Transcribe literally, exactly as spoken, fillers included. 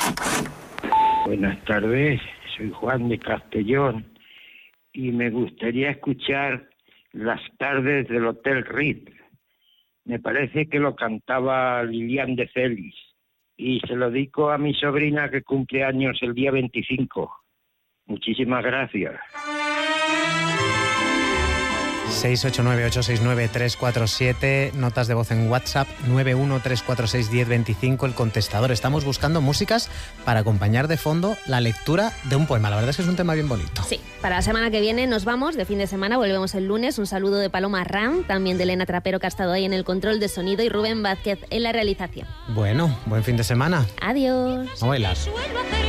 Buenas tardes, soy Juan de Castellón y me gustaría escuchar Las tardes del Hotel Ritz. Me parece que lo cantaba Lilian de Celis y se lo dedico a mi sobrina que cumple años el día veinticinco. Muchísimas gracias. seis ocho nueve ocho seis nueve tres cuatro siete, notas de voz en WhatsApp nueve uno tres cuatro seis uno cero dos cinco, el contestador. Estamos buscando músicas para acompañar de fondo la lectura de un poema. La verdad es que es un tema bien bonito. Sí, para la semana que viene nos vamos, de fin de semana, volvemos el lunes. Un saludo de Paloma Ram, también de Elena Trapero, que ha estado ahí en el control de sonido, y Rubén Vázquez en la realización. Bueno, buen fin de semana. Adiós. A bailar.